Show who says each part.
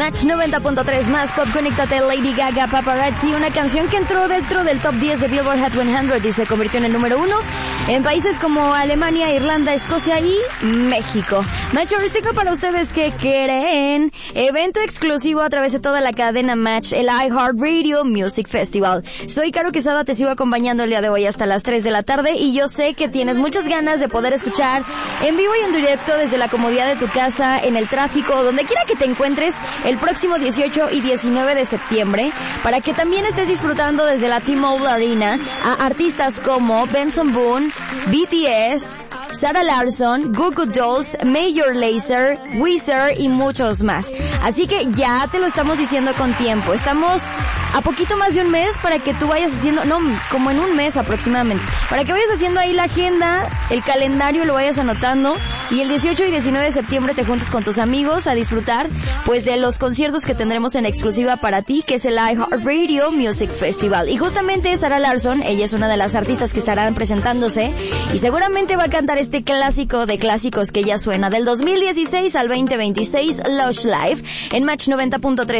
Speaker 1: Match 90.3 más pop, conéctate. Lady Gaga, Paparazzi, una canción que entró dentro del top 10 de Billboard Hot 100 y se convirtió en el número 1 en países como Alemania, Irlanda, Escocia y México. Match Heurístico para ustedes que creen. Evento exclusivo a través de toda la cadena Match, el iHeartRadio Music Festival. Soy Caro Quesada, te sigo acompañando el día de hoy hasta las 3 de la tarde y yo sé que tienes muchas ganas de poder escuchar en vivo y en directo desde la comodidad de tu casa, en el tráfico, donde quiera que te encuentres, el próximo 18 y 19 de septiembre, para que también estés disfrutando desde la T-Mobile Arena a artistas como Benson Boone, BTS, Sarah Larsson, Goo Goo Dolls, Major Lazer, Weezer y muchos más. Así que ya te lo estamos diciendo con tiempo. Estamos a poquito más de un mes para que tú vayas haciendo, no, como en un mes aproximadamente, para que vayas haciendo ahí la agenda, el calendario, lo vayas anotando y el 18 y 19 de septiembre te juntes con tus amigos a disfrutar pues de los conciertos que tendremos en exclusiva para ti, que es el iHeartRadio Music Festival. Y justamente Sarah Larsson, ella es una de las artistas que estarán presentándose y seguramente va a cantar este clásico de clásicos que ya suena del 2016 al 2026, Lush Live, en Match 90.3.